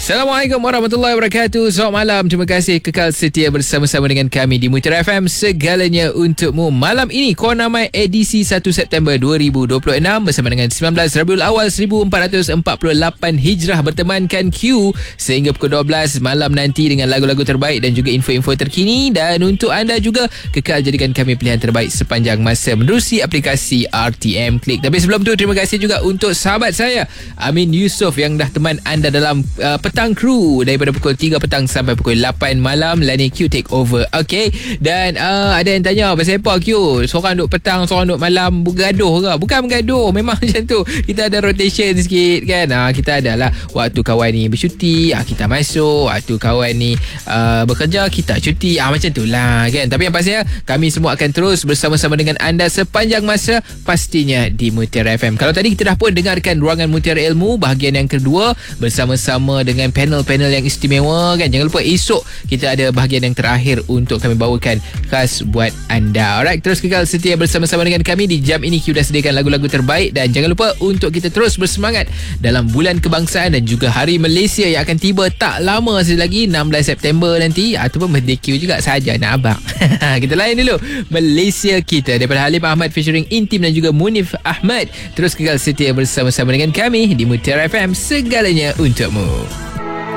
Assalamualaikum warahmatullahi wabarakatuh. Selamat malam. Terima kasih kekal setia bersama-sama dengan kami di Mutiara FM, segalanya untukmu. Malam ini Kornamai edisi 1 September 2026 bersama dengan 19 Rabiul Awal 1448 Hijrah bertemankan Q sehingga pukul 12 malam nanti dengan lagu-lagu terbaik dan juga info-info terkini. Dan untuk anda juga kekal jadikan kami pilihan terbaik sepanjang masa menerusi aplikasi RTM Click. Tapi sebelum tu, terima kasih juga untuk sahabat saya Amin Yusof yang dah teman anda dalam petang kru daripada pukul 3 petang sampai pukul 8 malam. Lani Q take over. Okay. Dan ada yang tanya, pasal apa Q? Seorang duduk petang, seorang duduk malam, bergaduh ke? Bukan bergaduh, memang macam tu. Kita ada rotation sikit kan. Kita adalah waktu kawan ni bercuti, kita masuk. Waktu kawan ni bekerja, kita cuti. Macam tu lah kan. Tapi yang pastinya kami semua akan terus bersama-sama dengan anda sepanjang masa, pastinya di Mutiara FM. Kalau tadi kita dah pun dengarkan Ruangan Mutiara Ilmu bahagian yang kedua bersama-sama dengan panel-panel yang istimewa kan. Jangan lupa esok kita ada bahagian yang terakhir untuk kami bawakan khas buat anda. Alright, terus kekal setia bersama-sama dengan kami. Di jam ini Q dah sediakan lagu-lagu terbaik. Dan jangan lupa untuk kita terus bersemangat dalam bulan kebangsaan dan juga Hari Malaysia yang akan tiba tak lama lagi, 16 September nanti. Ataupun birthday Q juga saja nak abang. Kita layan dulu Malaysia kita daripada Halim Ahmad featuring Intim dan juga Munif Ahmad. Terus kekal setia bersama-sama dengan kami di Mutiara FM, segalanya untukmu.